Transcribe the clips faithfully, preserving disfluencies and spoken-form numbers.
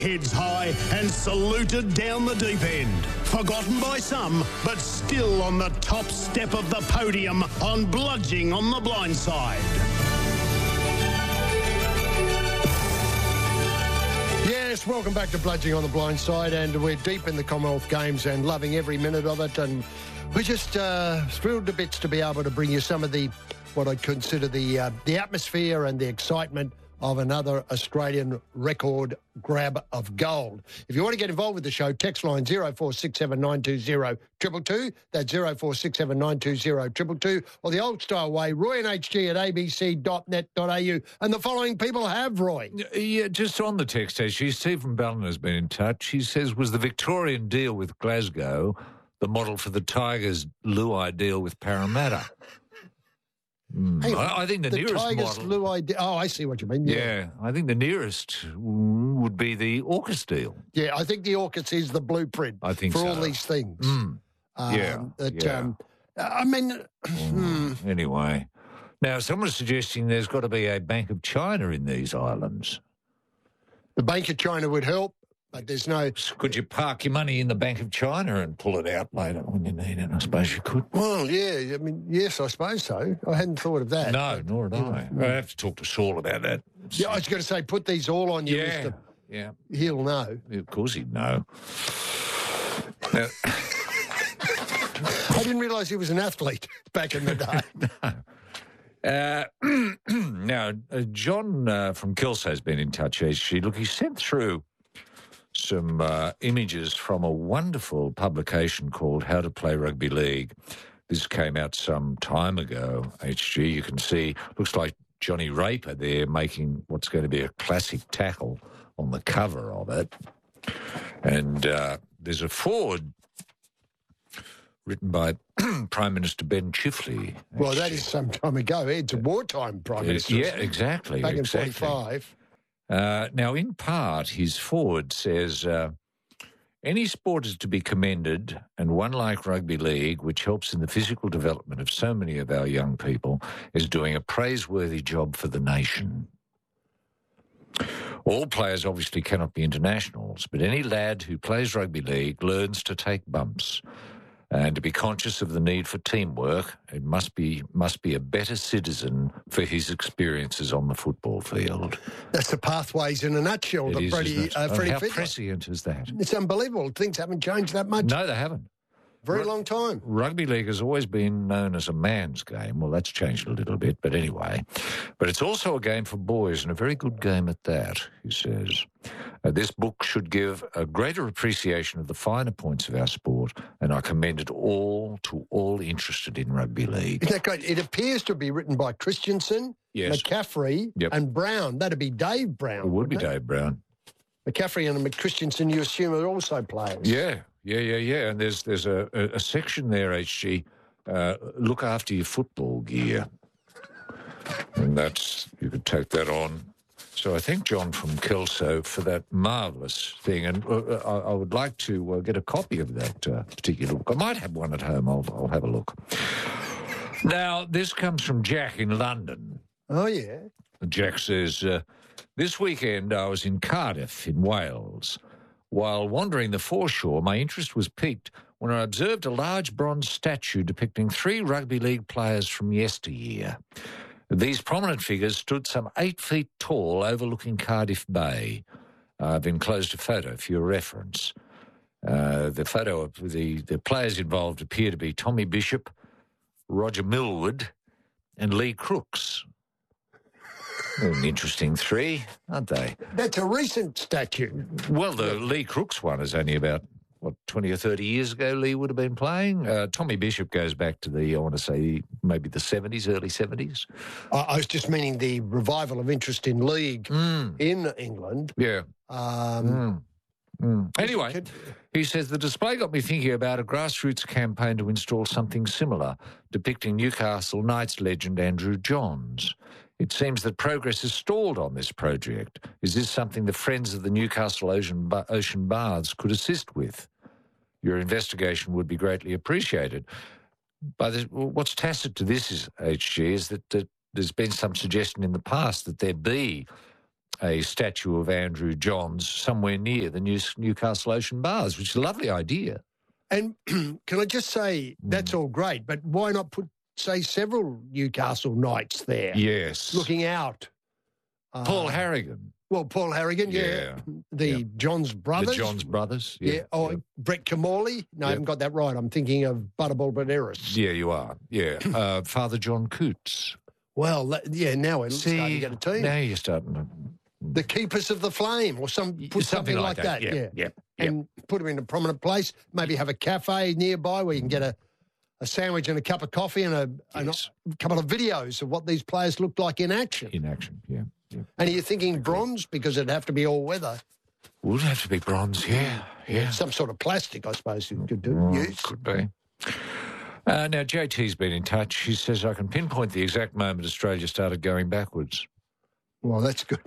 Heads high and saluted down the deep end. Forgotten by some, but still on the top step of the podium on Bludging on the Blind Side. Yes, welcome back to Bludging on the Blind Side, and we're deep in the Commonwealth Games and loving every minute of it, and we're just uh, thrilled to bits to be able to bring you some of the, what I'd consider the uh, the atmosphere and the excitement of another Australian record grab of gold. If you want to get involved with the show, text line zero four six seven nine two zero two two two. That's zero four six seven nine two zero two two two. Or the old-style way, roy and h g at a b c dot net dot a u. And the following people have, Roy. Yeah, just on the text, actually, Stephen Ballon has been in touch. He says, was the Victorian deal with Glasgow the model for the Tigers' Luai deal with Parramatta? Mm. Hey, I, I think the, the nearest Tigers model... Luai, oh, I see what you mean. Yeah. yeah, I think the nearest would be the AUKUS deal. Yeah, I think the AUKUS is the blueprint I think for so. all these things. Mm. Um, yeah, that, yeah. Um, I mean... Mm. Anyway. Now, someone's suggesting there's got to be a Bank of China in these islands. The Bank of China would help, but there's no... Could you park your money in the Bank of China and pull it out later when you need it? I suppose you could. Well, yeah, I mean, yes, I suppose so. I hadn't thought of that. No, nor had I. I have to talk to Saul about that. Yeah, I was going to say, put these all on your Yeah, list. Of, yeah. He'll know. Of course he'd know. Now, I didn't realise he was an athlete back in the day. Uh, now, uh, John uh, from Kelso has been in touch. Actually, look, he sent through some uh, images from a wonderful publication called How to Play Rugby League. This came out some time ago, H G. You can see, looks like Johnny Raper there making what's going to be a classic tackle on the cover of it. And uh, there's a forward written by Prime Minister Ben Chifley. Well, that is some time ago. It's a wartime Prime Minister. Yeah, exactly. Back exactly. in forty-five. Uh, now, in part, his forward says, uh, any sport is to be commended, and one like rugby league, which helps in the physical development of so many of our young people, is doing a praiseworthy job for the nation. All players obviously cannot be internationals, but any lad who plays rugby league learns to take bumps and to be conscious of the need for teamwork. It must be must be a better citizen for his experiences on the football field. That's the pathways in a nutshell. It The is, Freddie, isn't it? uh, Oh, Freddie how Fittler. prescient is that? It's unbelievable. Things haven't changed that much. No, they haven't. Very Ru- long time. Rugby league has always been known as a man's game. Well, that's changed a little bit, but anyway. But it's also a game for boys, and a very good game at that, he says. Uh, this book should give a greater appreciation of the finer points of our sport, and I commend it all to all interested in rugby league. Isn't that great? It appears to be written by Christensen, Yes. McCaffrey, Yep. and Brown. That'd be Dave Brown. It would be wouldn't Dave Brown. McCaffrey and Christensen, you assume, are also players. Yeah, yeah, yeah, yeah. And there's there's a, a, a section there, H G, uh, look after your football gear. And that's, you could take that on. So I thank John from Kelso for that marvellous thing. And uh, I, I would like to uh, get a copy of that uh, particular book. I might have one at home. I'll, I'll have a look. Now, this comes from Jack in London. Oh, yeah. Jack says, uh, this weekend I was in Cardiff in Wales. While wandering the foreshore, my interest was piqued when I observed a large bronze statue depicting three rugby league players from yesteryear. These prominent figures stood some eight feet tall overlooking Cardiff Bay. I've enclosed a photo for your reference. Uh, the photo of the, the players involved appear to be Tommy Bishop, Roger Millwood, and Lee Crooks. An interesting three, aren't they? That's a recent statue. Well, the Lee Crooks one is only about, what, twenty or thirty years ago Lee would have been playing. Uh, Tommy Bishop goes back to the, I want to say, maybe the seventies, early seventies. I, I was just meaning the revival of interest in league Mm. in England. Yeah. Um, Mm. Mm. Anyway, could- he says, the display got me thinking about a grassroots campaign to install something similar, depicting Newcastle Knights legend Andrew Johns. It seems that progress has stalled on this project. Is this something the Friends of the Newcastle Ocean, ba- Ocean Baths could assist with? Your investigation would be greatly appreciated. But this, what's tacit to this is, H G, is that, that there's been some suggestion in the past that there be a statue of Andrew Johns somewhere near the New, Newcastle Ocean Bars, which is a lovely idea. And can I just say, that's all great, but why not put, say, several Newcastle Knights there? Yes. Looking out. Uh, Paul Harrigan. Well, Paul Harrigan, yeah. Yeah. The Yeah. Johns brothers. The Johns brothers. Yeah. Yeah. Oh, yeah. Brett Camorley. No, I Yeah. haven't got that right. I'm thinking of Butterball Banderas. Yeah, you are. Yeah. Uh, Father John Coots. Well, that- yeah, now we're See, starting to get a team. now you're starting to... The Keepers of the Flame or some put something, like that. Yeah, yeah. yeah, yeah. And put them in a prominent place. Maybe have a cafe nearby where you can get a, a sandwich and a cup of coffee and a, and Yes. a couple of videos of what these players looked like in action. In action, yeah. yeah. And are you thinking bronze? Because it'd have to be all weather. Would have to be bronze, yeah, yeah. Some sort of plastic, I suppose you could do. Mm, use. Could be. Uh, now, J T's been in touch. She says, I can pinpoint the exact moment Australia started going backwards. Well, that's good.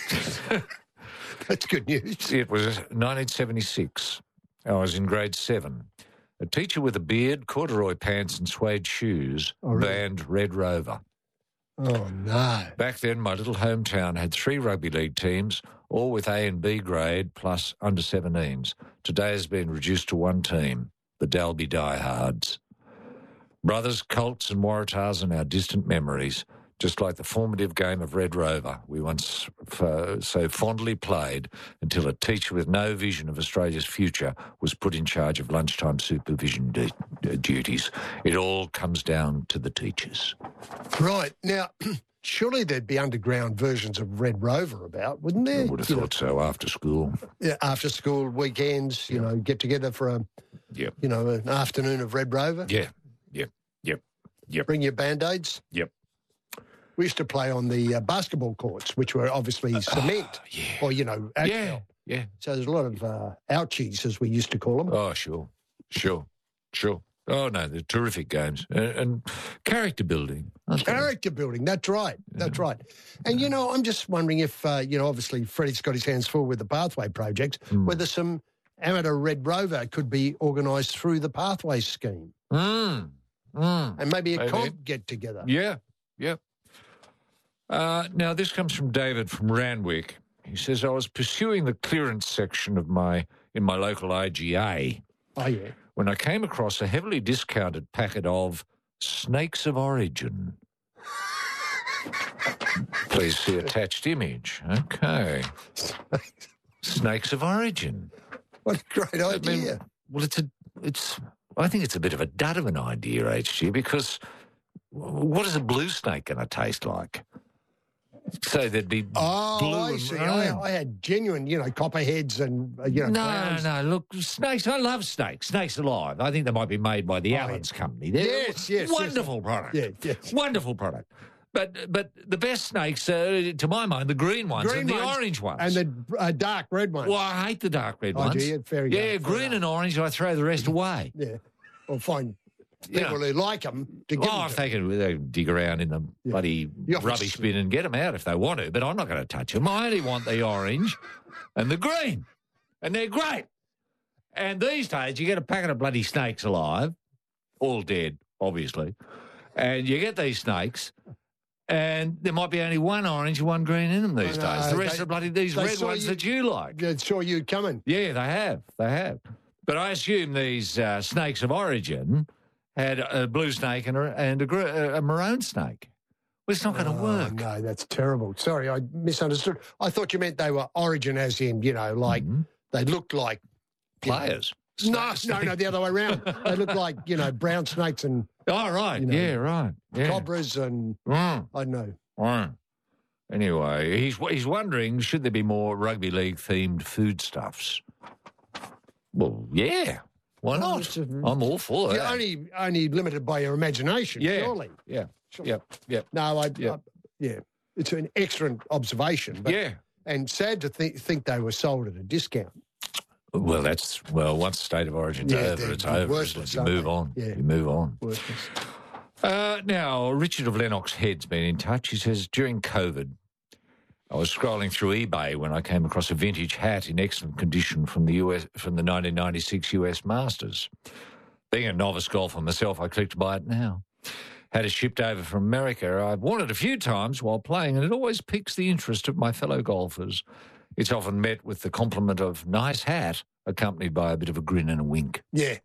That's good news. It was nineteen seventy-six. I was in grade seven. A teacher with a beard, corduroy pants and suede shoes Oh, really? banned Red Rover. Oh, no. Back then, my little hometown had three rugby league teams, all with A and B grade plus under seventeens. Today has been reduced to one team, the Dalby Diehards. Brothers, Colts and Waratahs are our distant memories, just like the formative game of Red Rover we once uh, so fondly played until a teacher with no vision of Australia's future was put in charge of lunchtime supervision du- uh, duties. It all comes down to the teachers. Right. Now, surely there'd be underground versions of Red Rover about, wouldn't there? I would have You know, thought so after school. yeah, after school, weekends, you know, get together for a, Yeah. you know, an afternoon of Red Rover. Yeah. Yep. Yep. Yep. Bring your Band-Aids. Yep. We used to play on the uh, basketball courts, which were obviously cement Yeah. or, you know, Yeah. asphalt. Yeah. So there's a lot of uh, ouchies, as we used to call them. Oh, sure. Sure. Sure. Oh, no, they're terrific games. And, and character building. aren't they? Character building, that's right, that's right. And, you know, I'm just wondering if, uh, you know, obviously Freddie's got his hands full with the Pathway project, Mm. whether some amateur Red Rover could be organised through the Pathway scheme Mm. Mm. and maybe a Maybe. comp get-together. Yeah. Yeah. Uh, now, this comes from David from Randwick. He says, I was pursuing the clearance section of my in my local I G A Oh, yeah. when I came across a heavily discounted packet of Snakes of Origin. Please see attached image. Okay. Snakes of Origin. What a great I idea. mean, well, it's a, it's. I think it's a bit of a dud of an idea, H G, because what is a blue snake going to taste like? So there'd be Oh, blue I and see. maroon. I, I had genuine, you know, copperheads and, uh, you know, No, clowns. no, look, snakes. I love snakes. Snakes alive. I think they might be made by the Oh, Allen's company. They're Yes, yes, yes. wonderful product. Yeah, yes. Wonderful product. But but the best snakes, uh, to my mind, the green ones Green and the ones ones. orange ones. And the uh, dark red ones. well, I hate the dark red Oh, ones. do you? Fair yeah, enough, fair green enough. and orange. I throw the rest away. Yeah. Or find Yeah. people who like them to give Oh, them if to. they could they dig around in the Yeah. bloody You often rubbish s- bin and get them out if they want to, but I'm not going to touch them. I only want the orange and the green, and they're great. And these days, you get a packet of bloody snakes alive, all dead, obviously, and you get these snakes, and there might be only one orange and one green in them these I know, days. The rest they- are bloody these they red saw ones you- that you like. They saw you coming. Yeah, they have. They have. But I assume these uh, snakes of origin had a blue snake and a, and a, gr- a maroon snake. Well, it's not going to Oh, work. no, that's terrible. Sorry, I misunderstood. I thought you meant they were origin as in, you know, like Mhm. they looked like... Players. No, Snake- no, no, the other way around. They look like, you know, brown snakes and Oh, right. you know, yeah, right. Yeah. cobras and, Mm, I don't know. mm. Anyway, he's he's wondering, should there be more rugby league themed foodstuffs? Well, yeah. Why Well, not? it's a- I'm all for You're that. only, only limited by your imagination, Yeah. surely. Yeah. Sure. Yep. Yep. No, I, Yeah. I- yeah. It's an excellent observation. But, Yeah. And sad to think think they were sold at a discount. Well, that's well. Once the state of origin's Yeah, over, they're it's over. worthless, isn't it? You aren't move they? on. Yeah. You move on. Worthless. Uh, now, Richard of Lennox Head's been in touch. He says, during COVID, I was scrolling through eBay when I came across a vintage hat in excellent condition from the U S from the nineteen ninety-six U S Masters. Being a novice golfer myself, I clicked to buy it now. Had it shipped over from America. I've worn it a few times while playing, and it always piques the interest of my fellow golfers. It's often met with the compliment of nice hat, accompanied by a bit of a grin and a wink. Yeah.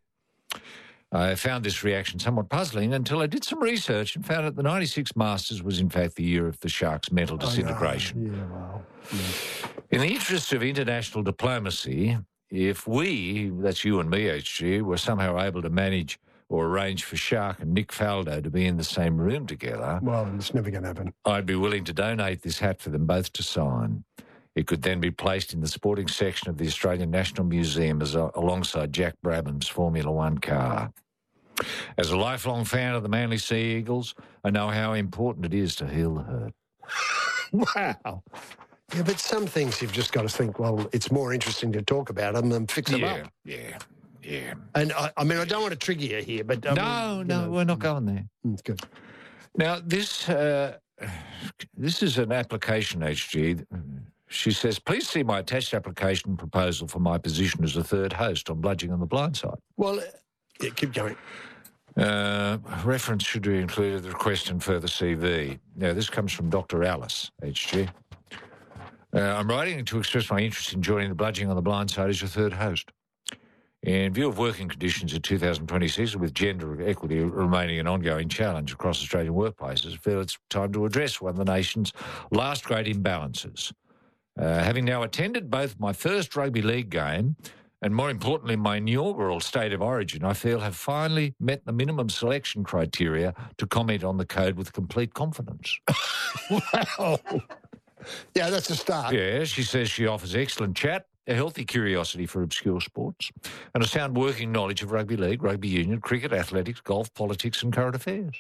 I found this reaction somewhat puzzling until I did some research and found that the ninety-six Masters was in fact the year of the Sharks' mental disintegration. Oh, yeah, well, yeah. In the interest of international diplomacy, if we, that's you and me, H G, were somehow able to manage or arrange for Shark and Nick Faldo to be in the same room together, Well, it's never going to happen. I'd be willing to donate this hat for them both to sign. It could then be placed in the sporting section of the Australian National Museum as a, alongside Jack Brabham's Formula One car. As a lifelong fan of the Manly Sea Eagles, I know how important it is to heal the hurt. Wow. Yeah, but some things you've just got to think, well, it's more interesting to talk about them than fix them yeah, up. Yeah, yeah. And, I, I mean, I don't want to trigger you here, but... I no, mean, no, know, we're not going there. It's good. Now, this, uh, this is an application, H G. She says, please see my attached application proposal for my position as a third host on Bludging on the Blind Side. Well, yeah, keep going. Uh, reference should be included the request and further C V. Now, this comes from Doctor Alice, H G. Uh, I'm writing to express my interest in joining the Bludging on the Blind Side as your third host. In view of working conditions in two thousand twenty-six, with gender equity remaining an ongoing challenge across Australian workplaces, I feel it's time to address one of the nation's last great imbalances. Uh, having now attended both my first rugby league game and, more importantly, my inaugural State of Origin, I feel have finally met the minimum selection criteria to comment on the code with complete confidence. Wow. Yeah, that's a start. Yeah, she says she offers excellent chat, a healthy curiosity for obscure sports, and a sound working knowledge of rugby league, rugby union, cricket, athletics, golf, politics and current affairs.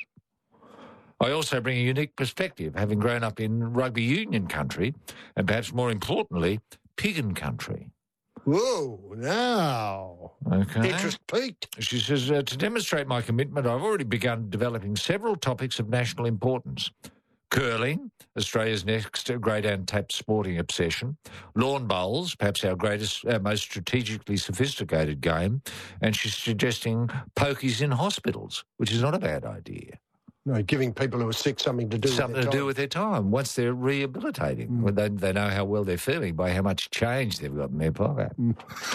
I also bring a unique perspective, having grown up in rugby union country and, perhaps more importantly, Piggin country. Whoa, now. Okay. Interest peaked. She says, uh, to demonstrate my commitment, I've already begun developing several topics of national importance. Curling, Australia's next great untapped sporting obsession. Lawn bowls, perhaps our greatest, our most strategically sophisticated game. And she's suggesting pokies in hospitals, which is not a bad idea. No, giving people who are sick something to do Something with their to time. do with their time once they're rehabilitating. Mm. When they, they know how well they're feeling by how much change they've got in their pocket. Mm.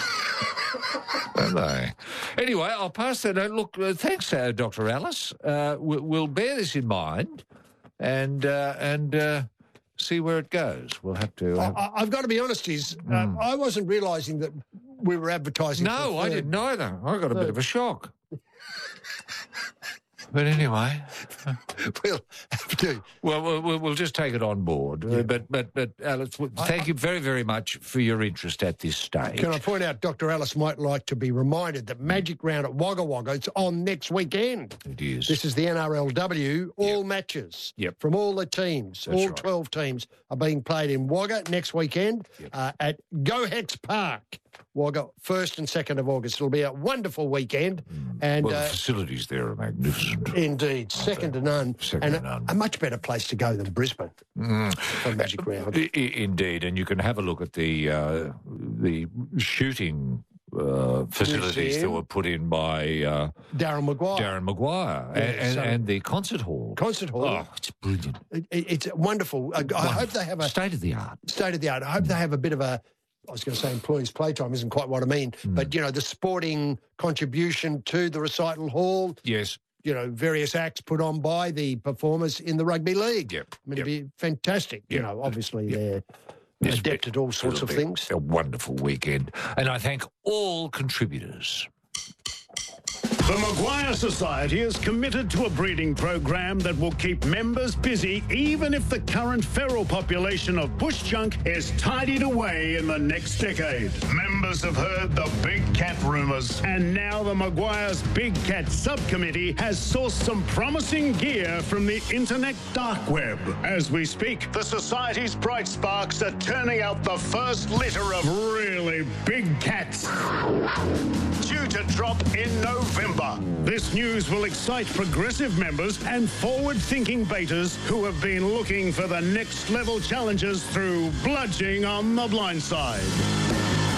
Don't they? Anyway, I'll pass that on. Look, uh, thanks, uh, Doctor Alice. Uh, we'll, we'll bear this in mind and uh, and uh, see where it goes. We'll have to... Uh, I, I've got to be honest, is uh, Mm. I wasn't realising that we were advertising. no, for I third. didn't either. I got a bit of a shock. But anyway... We'll have to. Well, we'll, we'll we'll just take it on board. Uh, but, but, but, Alice, w- thank you very, very much for your interest at this stage. Can I point out, Doctor Alice might like to be reminded that Magic Round at Wagga Wagga, it's on next weekend. It is. This is the N R L W, all Yep. matches Yep. from all the teams, That's all right. twelve teams are being played in Wagga next weekend Yep. uh, at Go Hex Park, Wagga, first and second of August. It'll be a wonderful weekend. And well, the uh, facilities there are magnificent. indeed, second to none. Second and to none. A, a much better place to go than Brisbane Mm. for Magic Round. I- I- indeed, and you can have a look at the uh, the shooting uh, facilities that Museum. were put in by uh, Darren Maguire. Darren Maguire Yeah, and, and, so- and the concert hall. Concert hall. Oh, it's brilliant. It, it- it's wonderful. I, I hope they have a State of the art. state of the art. I hope they have a bit of a, I was going to say employees' playtime isn't quite what I mean, Hmm. but, you know, the sporting contribution to the recital hall, Yes. you know, various acts put on by the performers in the rugby league. Yep. I mean, Yep. it'd be fantastic. You Yep. know, obviously Yep. they're Yes, adept at all sorts It'll of be things. A wonderful weekend. And I thank all contributors. The Maguire Society is committed to a breeding program that will keep members busy even if the current feral population of bush junk is tidied away in the next decade. Members have heard the big cat rumours, and now the Maguire's Big Cat Subcommittee has sourced some promising gear from the internet dark web. As we speak, the Society's bright sparks are turning out the first litter of really big cats, due to drop in November. This news will excite progressive members and forward-thinking betas who have been looking for the next level challenges through Bludging on the Blind Side.